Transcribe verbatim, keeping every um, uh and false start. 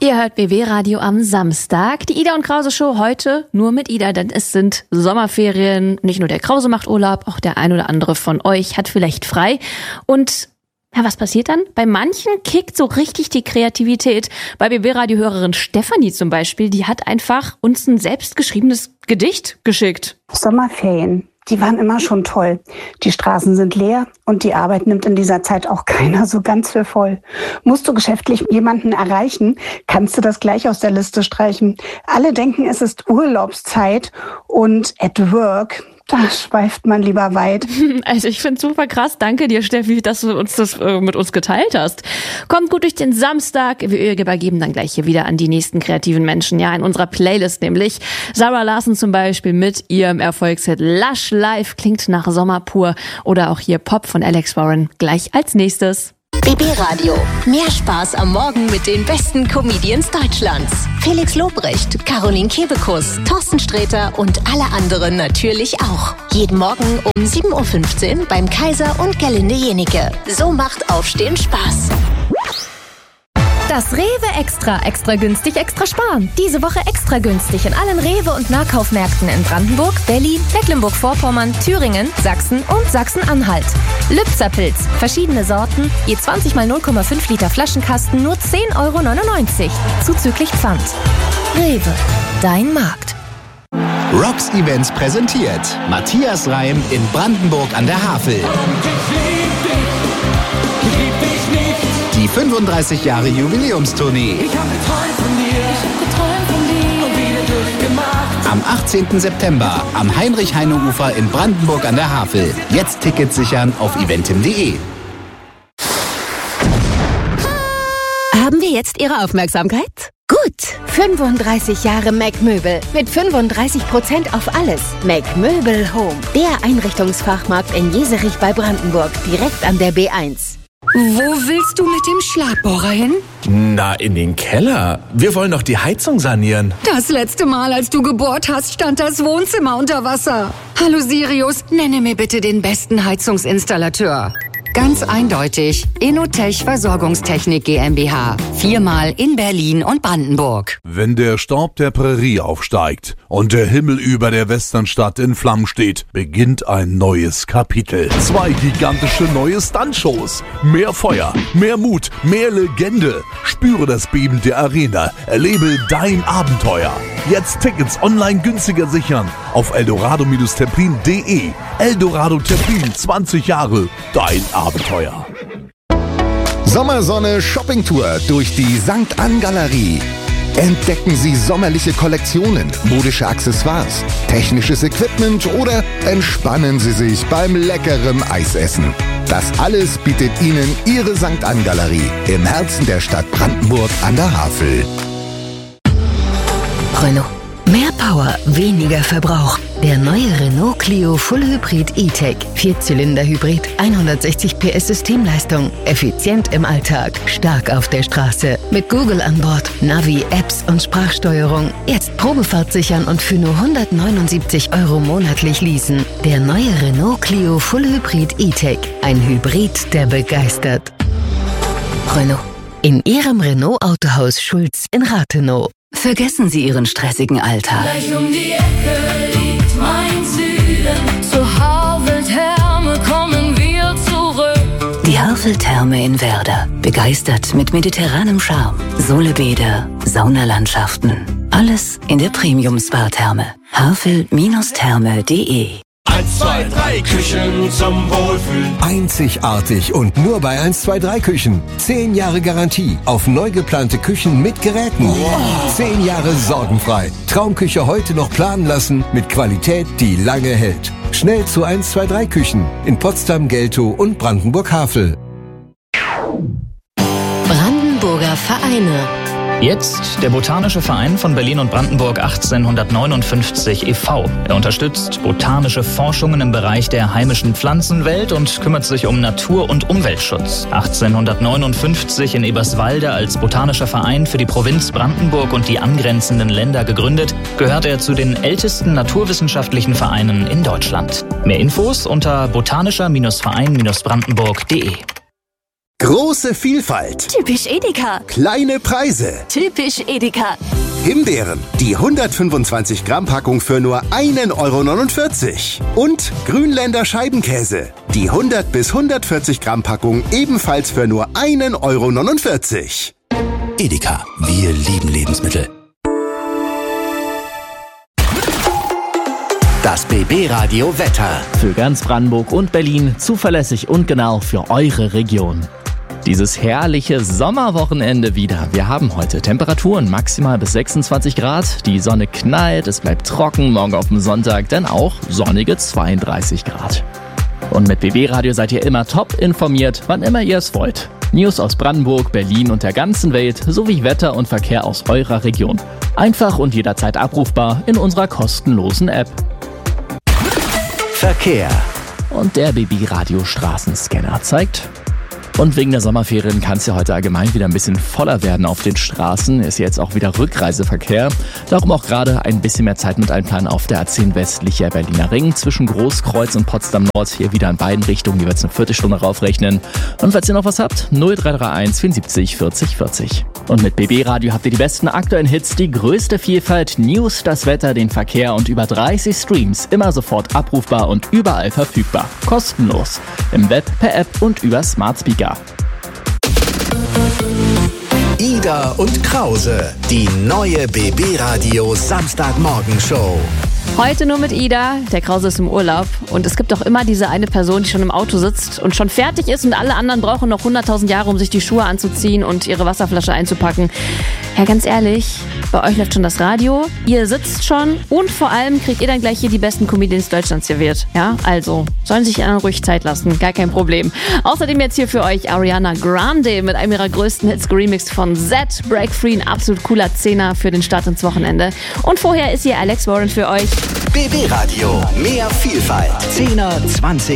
Ihr hört B W Radio am Samstag. Die Ida und Krause Show heute nur mit Ida, denn es sind Sommerferien. Nicht nur der Krause macht Urlaub, auch der ein oder andere von euch hat vielleicht frei. Und ja, was passiert dann? Bei manchen kickt so richtig die Kreativität. Bei B W Radio-Hörerin Stefanie zum Beispiel, die hat einfach uns ein selbstgeschriebenes Gedicht geschickt. Sommerferien. Die waren immer schon toll. Die Straßen sind leer und die Arbeit nimmt in dieser Zeit auch keiner so ganz für voll. Musst du geschäftlich jemanden erreichen, kannst du das gleich aus der Liste streichen. Alle denken, es ist Urlaubszeit und at work, da schweift man lieber weit. Also ich finde super krass. Danke dir, Steffi, dass du uns das äh, mit uns geteilt hast. Kommt gut durch den Samstag. Wir übergeben dann gleich hier wieder an die nächsten kreativen Menschen. Ja, in unserer Playlist nämlich. Sarah Larson zum Beispiel mit ihrem Erfolgshit Lush Life klingt nach Sommer pur. Oder auch hier Pop von Alex Warren gleich als nächstes. B B Radio. Mehr Spaß am Morgen mit den besten Comedians Deutschlands. Felix Lobrecht, Caroline Kebekus, Thorsten Sträter und alle anderen natürlich auch. Jeden Morgen um sieben Uhr fünfzehn beim Kaiser und Gerlinde Jenike. So macht Aufstehen Spaß. Das Rewe Extra. Extra günstig, extra sparen. Diese Woche extra günstig in allen Rewe- und Nahkaufmärkten in Brandenburg, Berlin, Mecklenburg-Vorpommern, Thüringen, Sachsen und Sachsen-Anhalt. Lübzer-Pilz. Verschiedene Sorten. Je zwanzig mal null Komma fünf Liter Flaschenkasten nur zehn Euro neunundneunzig. Zuzüglich Pfand. Rewe. Dein Markt. Rocks Events präsentiert Matthias Reim in Brandenburg an der Havel. Die fünfunddreißig Jahre Jubiläumstournee. Ich hab geträumt von dir, ich hab geträumt von dir und wieder durchgemacht. Am achtzehnten September am Heinrich-Heine-Ufer in Brandenburg an der Havel. Jetzt Tickets sichern auf eventim punkt de. Haben wir jetzt Ihre Aufmerksamkeit? Gut, fünfunddreißig Jahre Mac Möbel mit fünfunddreißig Prozent auf alles. Mac Möbel Home, der Einrichtungsfachmarkt in Jeserich bei Brandenburg, direkt an der B eins. Wo willst du mit dem Schlagbohrer hin? Na, in den Keller. Wir wollen doch die Heizung sanieren. Das letzte Mal, als du gebohrt hast, stand das Wohnzimmer unter Wasser. Hallo Sirius, nenne mir bitte den besten Heizungsinstallateur. Ganz eindeutig, Inotech Versorgungstechnik GmbH. Viermal in Berlin und Brandenburg. Wenn der Staub der Prärie aufsteigt und der Himmel über der Westernstadt in Flammen steht, beginnt ein neues Kapitel. Zwei gigantische neue Stuntshows. Mehr Feuer, mehr Mut, mehr Legende. Spüre das Beben der Arena. Erlebe dein Abenteuer. Jetzt Tickets online günstiger sichern auf eldorado Templin punkt de. Eldorado Templin, zwanzig Jahre, dein Abenteuer. Sommersonne Shoppingtour durch die Sankt Ann Galerie. Entdecken Sie sommerliche Kollektionen, modische Accessoires, technisches Equipment oder entspannen Sie sich beim leckeren Eisessen. Das alles bietet Ihnen Ihre Sankt Ann Galerie im Herzen der Stadt Brandenburg an der Havel. Renault. Mehr Power, weniger Verbrauch. Der neue Renault Clio Full Hybrid E-Tech. Vierzylinder-Hybrid, hundertsechzig P S Systemleistung. Effizient im Alltag, stark auf der Straße. Mit Google an Bord, Navi, Apps und Sprachsteuerung. Jetzt Probefahrt sichern und für nur hundertneunundsiebzig Euro monatlich leasen. Der neue Renault Clio Full Hybrid E-Tech. Ein Hybrid, der begeistert. Renault. In Ihrem Renault Autohaus Schulz in Rathenow. Vergessen Sie Ihren stressigen Alltag. Gleich um die Ecke liegt mein Süden. Zur Havel-Therme kommen wir zurück. Die Havel-Therme in Werder. Begeistert mit mediterranem Charme. Solebäder, Saunalandschaften. Alles in der Premium-Spa-Therme. havel Therme punkt de. eins, zwei, drei Küchen zum Wohlfühlen. Einzigartig und nur bei eins, zwei, drei Küchen. Zehn Jahre Garantie auf neu geplante Küchen mit Geräten. Wow. Zehn Jahre sorgenfrei. Traumküche heute noch planen lassen mit Qualität, die lange hält. Schnell zu eins, zwei, drei Küchen in Potsdam, Geltow und Brandenburg-Havel. Brandenburger Vereine. Jetzt der Botanische Verein von Berlin und Brandenburg achtzehnhundertneunundfünfzig e V Er unterstützt botanische Forschungen im Bereich der heimischen Pflanzenwelt und kümmert sich um Natur- und Umweltschutz. achtzehnhundertneunundfünfzig in Eberswalde als Botanischer Verein für die Provinz Brandenburg und die angrenzenden Länder gegründet, gehört er zu den ältesten naturwissenschaftlichen Vereinen in Deutschland. Mehr Infos unter botanischer Verein Brandenburg punkt de. Große Vielfalt. Typisch Edeka. Kleine Preise. Typisch Edeka. Himbeeren, die hundertfünfundzwanzig Gramm Packung für nur ein Euro neunundvierzig. Und Grünländer Scheibenkäse, die hundert bis hundertvierzig Gramm Packung ebenfalls für nur ein Euro neunundvierzig. Edeka, wir lieben Lebensmittel. Das B B-Radio Wetter. Für ganz Brandenburg und Berlin zuverlässig und genau für eure Region. Dieses herrliche Sommerwochenende wieder. Wir haben heute Temperaturen maximal bis sechsundzwanzig Grad. Die Sonne knallt, es bleibt trocken. Morgen auf dem Sonntag dann auch sonnige zweiunddreißig Grad. Und mit B B-Radio seid ihr immer top informiert, wann immer ihr es wollt. News aus Brandenburg, Berlin und der ganzen Welt sowie Wetter und Verkehr aus eurer Region. Einfach und jederzeit abrufbar in unserer kostenlosen App. Verkehr. Und der B B-Radio Straßenscanner zeigt. Und wegen der Sommerferien kann es ja heute allgemein wieder ein bisschen voller werden auf den Straßen. Ist jetzt auch wieder Rückreiseverkehr. Darum auch gerade ein bisschen mehr Zeit mit einplanen auf der A zehn westlicher Berliner Ring. Zwischen Großkreuz und Potsdam Nord hier wieder in beiden Richtungen jeweils eine Viertelstunde raufrechnen. Und falls ihr noch was habt, null drei drei eins vierundsiebzig vierzig vierzig. Und mit B B-Radio habt ihr die besten aktuellen Hits, die größte Vielfalt, News, das Wetter, den Verkehr und über dreißig Streams. Immer sofort abrufbar und überall verfügbar. Kostenlos. Im Web, per App und über Smart Speaker. Ida und Krause, die neue B B-Radio Samstagmorgen-Show. Heute nur mit Ida, der Krause ist im Urlaub und es gibt auch immer diese eine Person, die schon im Auto sitzt und schon fertig ist und alle anderen brauchen noch hunderttausend Jahre, um sich die Schuhe anzuziehen und ihre Wasserflasche einzupacken. Ja, ganz ehrlich, bei euch läuft schon das Radio, ihr sitzt schon und vor allem kriegt ihr dann gleich hier die besten Comedians Deutschlands serviert. Ja, also sollen sich die anderen ruhig Zeit lassen, gar kein Problem. Außerdem jetzt hier für euch Ariana Grande mit einem ihrer größten Hits geremixed von Z, Break Free, ein absolut cooler Zehner für den Start ins Wochenende. Und vorher ist hier Alex Warren für euch. B B-Radio, mehr Vielfalt. Zehner, zwanzig